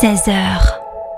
16h.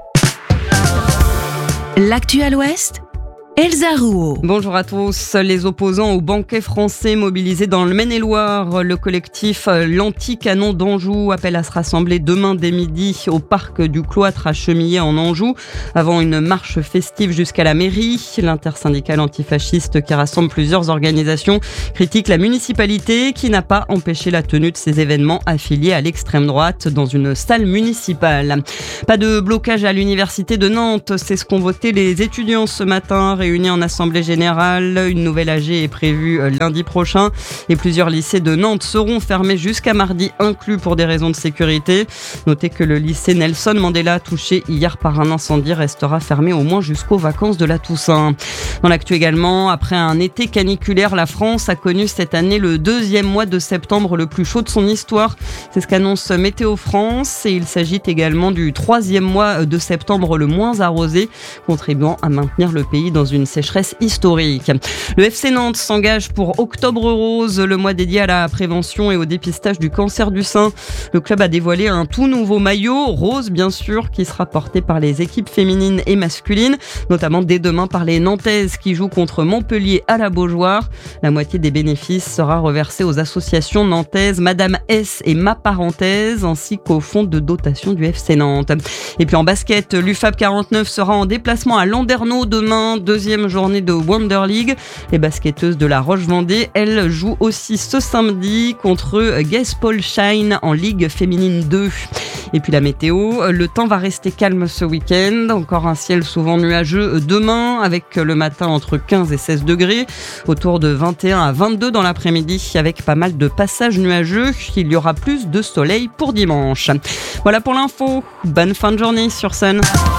L'actu à l'Ouest, Elsa Rouault. Bonjour à tous. Les opposants au banquet français mobilisés dans le Maine-et-Loire, le collectif l'Anti-Canon d'Anjou appelle à se rassembler demain dès midi au parc du Cloître à Chemillé en Anjou, avant une marche festive jusqu'à la mairie. L'intersyndicale antifasciste qui rassemble plusieurs organisations critique la municipalité qui n'a pas empêché la tenue de ces événements affiliés à l'extrême droite dans une salle municipale. Pas de blocage à l'université de Nantes, c'est ce qu'ont voté les étudiants ce matin. Réunis en assemblée générale, une nouvelle AG est prévue lundi prochain et plusieurs lycées de Nantes seront fermés jusqu'à mardi inclus pour des raisons de sécurité. Notez que le lycée Nelson Mandela, touché hier par un incendie, restera fermé au moins jusqu'aux vacances de la Toussaint. Dans l'actu également, après un été caniculaire, la France a connu cette année le deuxième mois de septembre le plus chaud de son histoire. C'est ce qu'annonce Météo France et il s'agit également du troisième mois de septembre le moins arrosé, contribuant à maintenir le pays dans une sécheresse historique. Le FC Nantes s'engage pour Octobre Rose, le mois dédié à la prévention et au dépistage du cancer du sein. Le club a dévoilé un tout nouveau maillot, rose bien sûr, qui sera porté par les équipes féminines et masculines, notamment dès demain par les Nantaises qui jouent contre Montpellier à la Beaujoire. La moitié des bénéfices sera reversée aux associations nantaises Madame S et Ma Parenthèse, ainsi qu'au fonds de dotation du FC Nantes. Et puis en basket, l'UFAB 49 sera en déplacement à Landerneau demain, deuxième journée de Wonder League. Les basketteuses de la Roche-Vendée, elles jouent aussi ce samedi contre Gaspolsheim en Ligue féminine 2. Et puis la météo, le temps va rester calme ce week-end. Encore un ciel souvent nuageux demain avec le matin entre 15 et 16 degrés, autour de 21 à 22 dans l'après-midi avec pas mal de passages nuageux. Il y aura plus de soleil pour dimanche. Voilà pour l'info. Bonne fin de journée sur Sun.